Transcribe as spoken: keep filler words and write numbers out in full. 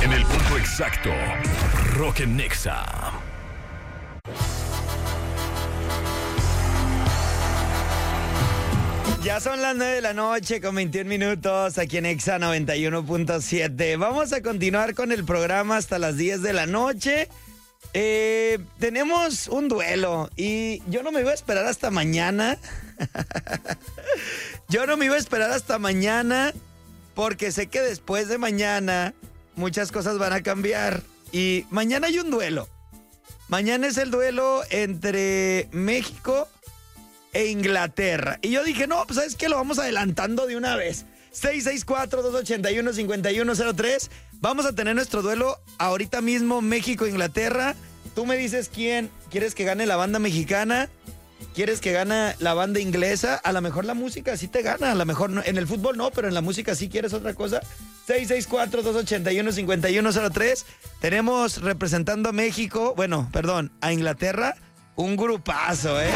En el punto exacto, Rock en Nexa. Ya son las nueve de la noche con veintiún minutos aquí en Exa noventa y uno punto siete. Vamos a continuar con el programa hasta las diez de la noche. Eh, tenemos un duelo y yo no me iba a esperar hasta mañana. Yo no me iba a esperar hasta mañana porque sé que después de mañana muchas cosas van a cambiar. Y mañana hay un duelo. Mañana es el duelo entre México e Inglaterra. Y yo dije, no, pues ¿sabes qué? Lo vamos adelantando de una vez. seis seis cuatro, dos ocho uno, cinco uno cero tres. Vamos a tener nuestro duelo ahorita mismo, México-Inglaterra. Tú me dices quién quieres que gane la banda mexicana, quieres que gane la banda inglesa. A lo mejor la música sí te gana, a lo mejor no, en el fútbol no, pero en la música sí quieres otra cosa. seis seis cuatro, dos ocho uno, cinco uno cero tres. Tenemos representando a México, bueno, perdón, a Inglaterra, un grupazo, ¿eh?